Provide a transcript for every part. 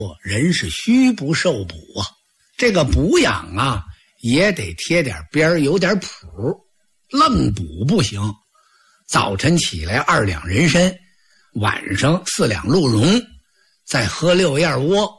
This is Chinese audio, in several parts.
人是虚不受补啊，这个补养啊也得贴点边有点谱，愣补不行。早晨起来2两人参，晚上4两鹿茸，再喝6叶窝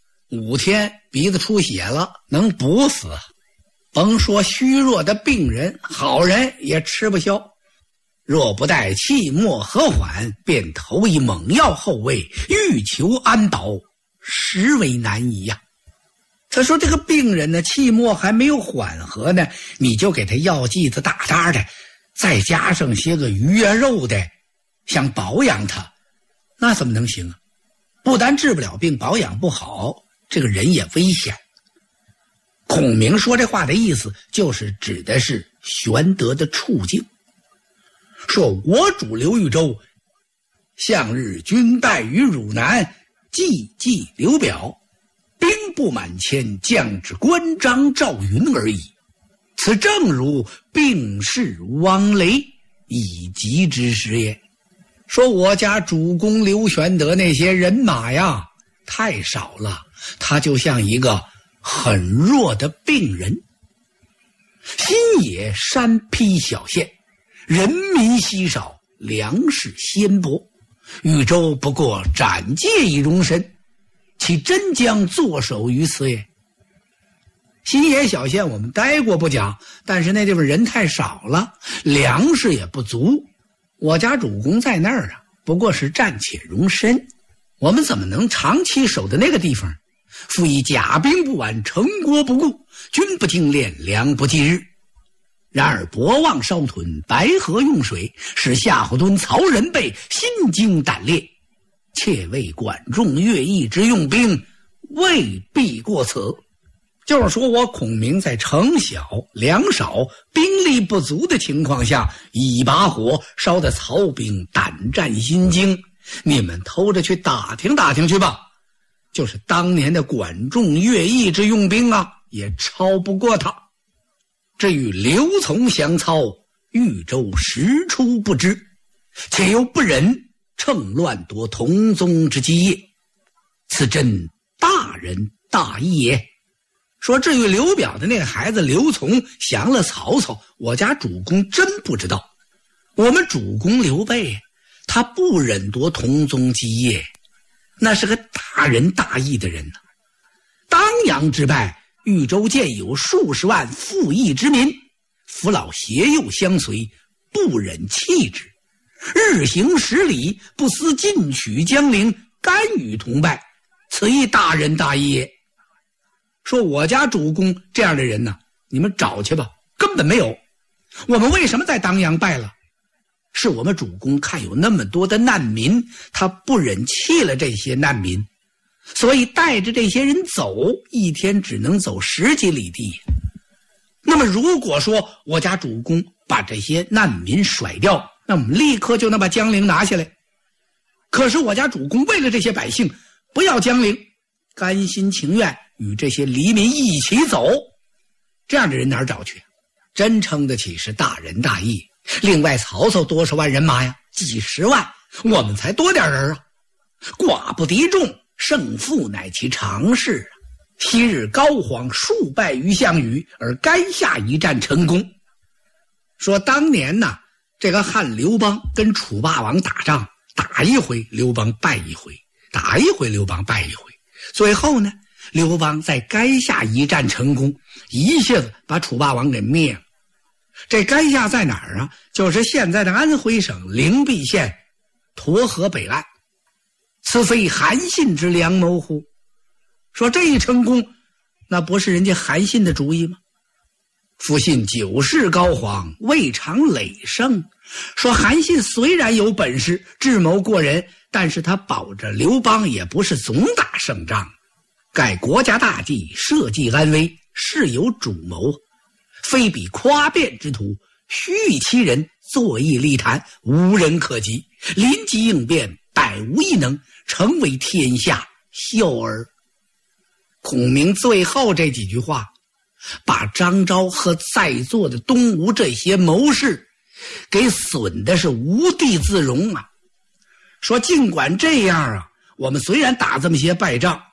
，5天鼻子出血了，能补死。甭说虚弱的病人，好人也吃不消。若不待气末和缓，便投以猛药后喂，欲求安保，实为难矣呀。他说这个病人呢，气末还没有缓和呢，你就给他药剂子大大的，再加上些个鱼啊肉的，想保养他，那怎么能行啊？不但治不了病，保养不好，这个人也危险。孔明说这话的意思就是指的是玄德的处境，说我主刘豫州向日军败于汝南，济刘表，兵不满千，将至关张赵云而已。此正如病逝汪雷，以急之时也。说我家主公刘玄德那些人马呀太少了，他就像一个很弱的病人。新野山僻小县，人民稀少，粮食鲜薄，豫州不过斩戒以容身，其真将坐守于此也。新野小县我们待过不讲，但是那地方人太少了，粮食也不足，我家主公在那儿啊，不过是暂且容身，我们怎么能长期守在那个地方？复以甲兵不完，城国不顾，军不精练，粮不济日。然而博望烧屯，白河用水，使夏侯惇、曹仁备心惊胆裂，且为管仲、乐毅之用兵，未必过此。就是说我孔明在城小粮少兵力不足的情况下，一把火烧得曹兵胆战心惊，你们偷着去打听打听去吧。就是当年的管仲、乐毅之用兵啊，也超不过他。至于刘琮降操，豫州实出不知，且又不忍趁乱夺同宗之基业，此真大仁大义也。说至于刘表的那个孩子刘琮降了曹操，我家主公真不知道。我们主公刘备他不忍夺同宗基业，那是个大仁大义的人。当阳之败，豫州见有数十万附邑之民，父老携幼相随，不忍弃之，日行10里，不思进取江陵，甘与同败，此亦大仁大义也。说我家主公这样的人呢，你们找去吧，根本没有。我们为什么在当阳败了？是我们主公看有那么多的难民，他不忍弃了这些难民，所以带着这些人走，一天只能走10几里地。那么如果说我家主公把这些难民甩掉，那我们立刻就能把江陵拿下来。可是我家主公为了这些百姓不要江陵，甘心情愿与这些黎民一起走，这样的人哪儿找去？真称得起是大仁大义。另外曹操多少万人马呀？几十万，我们才多点人啊。寡不敌众，胜负乃其常事啊。昔日高皇数败于项羽，而垓下一战成功。说当年呢，这个汉刘邦跟楚霸王打仗，打一回刘邦败一回，打一回刘邦败一回，最后呢刘邦在垓下一战成功，一下子把楚霸王给灭了。这垓下在哪儿啊？就是现在的安徽省灵璧县沱河北岸。此非韩信之良谋乎？说这一成功，那不是人家韩信的主意吗？夫信久视高皇，未尝累胜。说韩信虽然有本事，智谋过人，但是他保着刘邦也不是总打胜仗。盖国家大计，社稷安危，事有主谋，非比夸辩之徒，虚以欺人，坐以利谈，无人可及，临机应变，百无一能，成为天下笑耳。孔明最后这几句话，把张昭和在座的东吴这些谋士给损的是无地自容啊。说尽管这样啊，我们虽然打这么些败仗，